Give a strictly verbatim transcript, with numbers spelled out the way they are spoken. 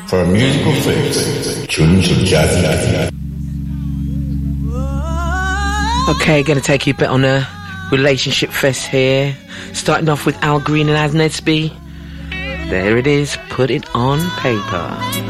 For a musical fix, tune to Jazzy. Okay, gonna take you a bit on a relationship fest here. Starting off with Al Green and Az Nesby. There it is, Put It On Paper.